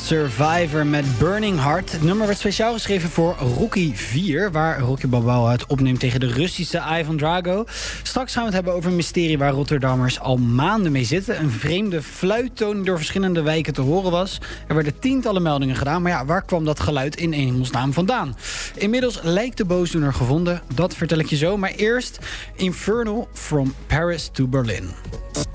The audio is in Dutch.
Survivor met Burning Heart. Het nummer werd speciaal geschreven voor Rocky 4... waar Rocky Balboa het opneemt tegen de Russische Ivan Drago. Straks gaan we het hebben over een mysterie waar Rotterdammers al maanden mee zitten. Een vreemde fluittoon die door verschillende wijken te horen was. Er werden tientallen meldingen gedaan, maar ja, waar kwam dat geluid in hemelsnaam vandaan? Inmiddels lijkt de boosdoener gevonden, dat vertel ik je zo. Maar eerst Infernal from Paris to Berlin.